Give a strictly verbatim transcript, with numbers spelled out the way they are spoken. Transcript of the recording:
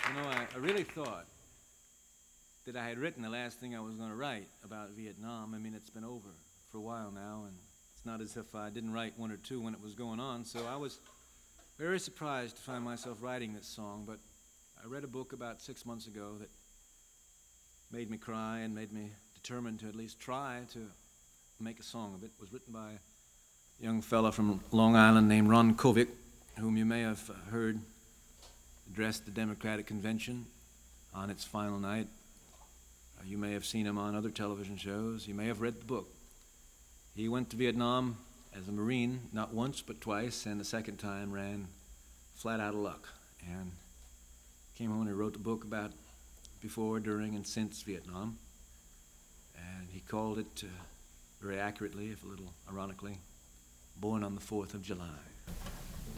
You know, I, I really thought that I had written the last thing I was going to write about Vietnam. I mean, it's been over for a while now, and it's not as if I didn't write one or two when it was going on. So I was very surprised to find myself writing this song, but I read a book about six months ago that made me cry and made me determined to at least try to make a song of it. It was written by a young fella from Long Island named Ron Kovic, whom you may have heard address the Democratic Convention on its final night. Uh, you may have seen him on other television shows. You may have read the book. He went to Vietnam as a Marine, not once but twice, and the second time ran flat out of luck. And came home and he wrote the book about before, during, and since Vietnam. And he called it, uh, very accurately, if a little ironically, Born on the fourth of July.